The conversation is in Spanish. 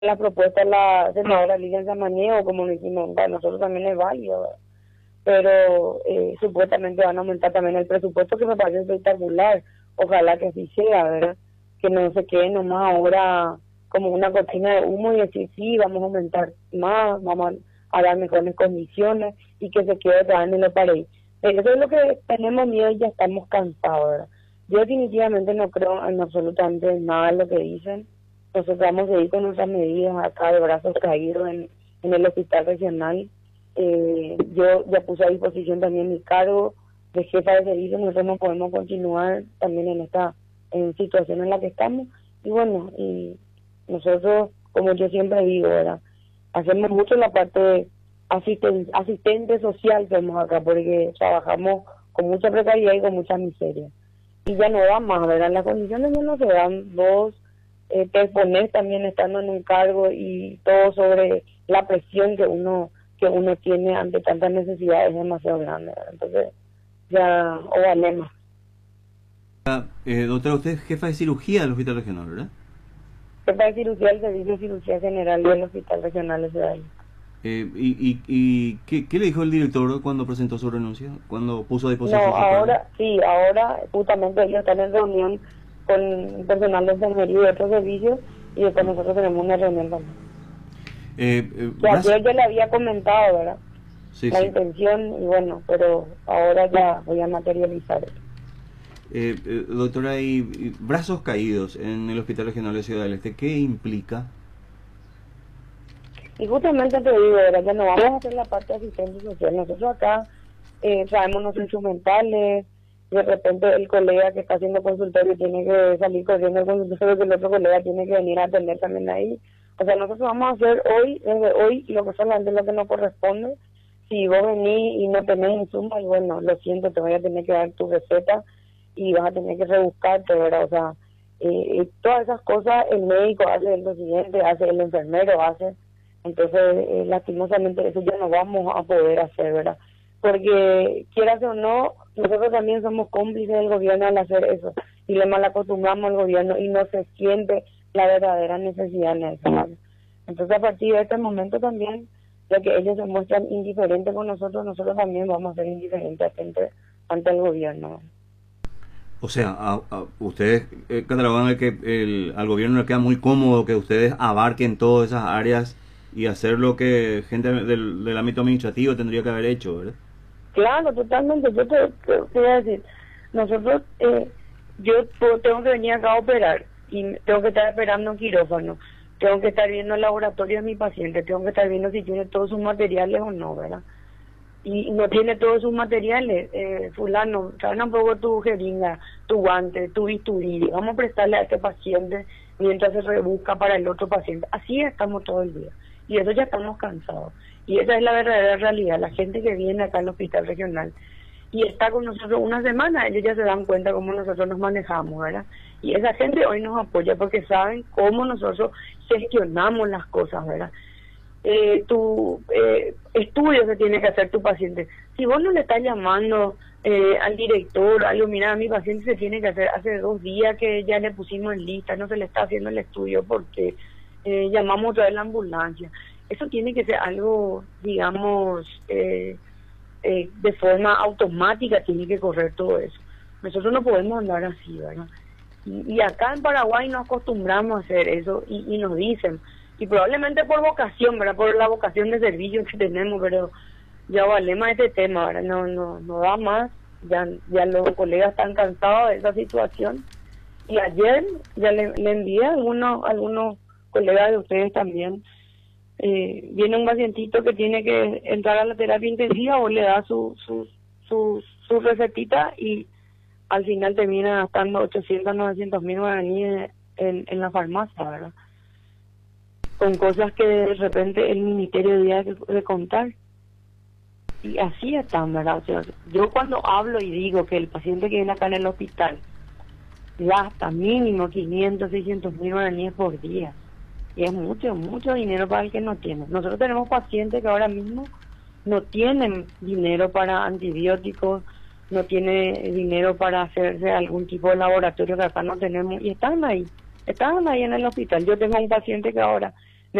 la propuesta de la senadora Lilian Samaniego, como dijimos, para nosotros también es válido, ¿verdad? Pero supuestamente van a aumentar también el presupuesto, que me parece espectacular. Ojalá que así sea, ¿verdad? Que no se quede nomás ahora como una cortina de humo y decir, sí, vamos a aumentar más, vamos a dar mejores condiciones, y que se quede trabajando en el país. Eso es lo que tenemos miedo y ya estamos cansados, ¿verdad? Yo definitivamente no creo en absolutamente nada de lo que dicen. Nosotros vamos a seguir con nuestras medidas acá de brazos caídos en el hospital regional. Yo ya puse a disposición también mi cargo de jefa de servicio. Nosotros no podemos continuar también en esta situación en la que estamos. Y bueno, y nosotros, como yo siempre digo, ¿verdad? Hacemos mucho la parte asistente social, somos acá, porque trabajamos con mucha precariedad y con mucha miseria. Y ya no da más, ¿verdad? Las condiciones ya no se dan. Vos te exponés también estando en un cargo, y todo sobre la presión que uno tiene ante tantas necesidades es demasiado grande, ¿verdad? Entonces ya o vale más. Doctora, usted es jefa de cirugía del Hospital Regional, ¿verdad? Jefa de cirugía del Servicio de Cirugía General del Hospital Regional de Ciudad. ¿Qué le dijo el director cuando presentó su renuncia? ¿Cuando puso a No, disposición su cargo? ahora sí, ahora justamente ellos están en reunión con personal de enfermería y otros servicios, y después nosotros tenemos una reunión también. Que Brazo, ayer yo le había comentado, ¿verdad? sí, La sí. intención, y bueno, pero ahora ya voy a materializar. Doctora, y brazos caídos en el Hospital Regional de Ciudad del Este, ¿qué implica? Y justamente te digo, ¿verdad? Que no vamos a hacer la parte de asistencia social. Nosotros acá traemos los instrumentales. De repente el colega que está haciendo consultorio tiene que salir corriendo al consultorio, que el otro colega tiene que venir a atender también ahí. O sea, nosotros vamos a hacer hoy, desde hoy, lo que solamente lo que nos corresponde. Si vos venís y no tenés insumos, y bueno, lo siento, te voy a tener que dar tu receta y vas a tener que rebuscarte, ¿verdad? O sea, todas esas cosas el médico hace, el residente hace, el enfermero hace. Entonces, lastimosamente eso ya no vamos a poder hacer, ¿verdad? Porque, quieras o no, nosotros también somos cómplices del gobierno al hacer eso, y le mal acostumbramos al gobierno y no se siente la verdadera necesidad en eso, ¿vale? Entonces, a partir de este momento también, ya que ellos se muestran indiferentes con nosotros, nosotros también vamos a ser indiferentes ante el gobierno, ¿vale? O sea, ustedes catalogan que al gobierno le queda muy cómodo que ustedes abarquen todas esas áreas y hacer lo que gente del ámbito administrativo tendría que haber hecho, ¿verdad? Claro, totalmente. Yo te voy a decir, nosotros, tengo que venir acá a operar y tengo que estar esperando en quirófano, tengo que estar viendo el laboratorio de mi paciente, tengo que estar viendo si tiene todos sus materiales o no, ¿verdad? Y no tiene todos sus materiales, fulano, trae un poco tu jeringa, tu guante, tu bisturí, vamos a prestarle a este paciente mientras se rebusca para el otro paciente. Así estamos todo el día, y eso ya estamos cansados. Y esa es la verdadera realidad. La gente que viene acá al hospital regional y está con nosotros una semana, ellos ya se dan cuenta cómo nosotros nos manejamos, ¿verdad? Y esa gente hoy nos apoya porque saben cómo nosotros gestionamos las cosas, ¿verdad? Tu estudio que tiene que hacer tu paciente. Si vos no le estás llamando al director, algo, mira, mi paciente se tiene que hacer, hace 2 días que ya le pusimos en lista, no se le está haciendo el estudio porque llamamos otra vez la ambulancia. Eso tiene que ser algo, digamos, de forma automática, tiene que correr todo eso. Nosotros no podemos andar así, ¿verdad? Y acá en Paraguay nos acostumbramos a hacer eso, y nos dicen, y probablemente por vocación, ¿verdad? Por la vocación de servicio que tenemos, pero ya valemos este tema, ¿verdad? No da más, ya los colegas están cansados de esa situación. Y ayer ya le envié a algunos colegas de ustedes también. Viene un pacientito que tiene que entrar a la terapia intensiva, o le da su recetita, y al final termina gastando 800, 900 mil guaraníes en la farmacia, ¿verdad? Con cosas que de repente el ministerio debía de contar. Y así están, ¿verdad? O sea, yo cuando hablo y digo que el paciente que viene acá en el hospital gasta mínimo 500, 600 mil guaraníes por día, y es mucho, mucho dinero para el que no tiene. Nosotros tenemos pacientes que ahora mismo no tienen dinero para antibióticos, no tiene dinero para hacerse algún tipo de laboratorio que acá no tenemos, y están ahí en el hospital. Yo tengo un paciente que ahora